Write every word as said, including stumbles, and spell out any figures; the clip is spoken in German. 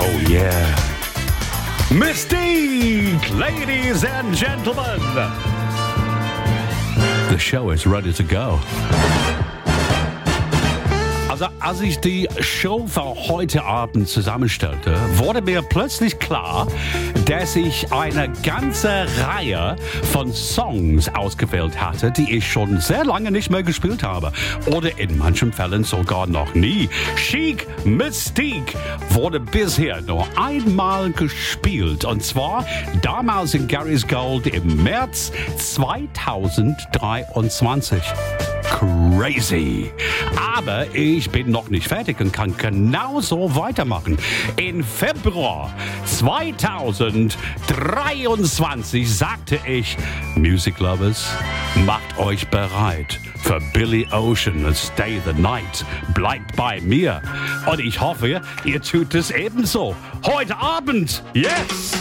Oh yeah. Mystique, ladies and gentlemen. The show is ready to go. Also, als ich die Show für heute Abend zusammenstellte, wurde mir plötzlich klar, dass ich eine ganze Reihe von Songs ausgewählt hatte, die ich schon sehr lange nicht mehr gespielt habe. Oder in manchen Fällen sogar noch nie. Chic Mystique wurde bisher nur einmal gespielt. Und zwar damals in Gary's Gold im März zweitausenddreiundzwanzig. Crazy. Aber ich bin noch nicht fertig und kann genauso weitermachen. In Februar zweitausenddreiundzwanzig sagte ich, Music Lovers, macht euch bereit für Billy Ocean und Stay the Night. Bleibt bei mir. Und ich hoffe, ihr tut es ebenso. Heute Abend. Yes!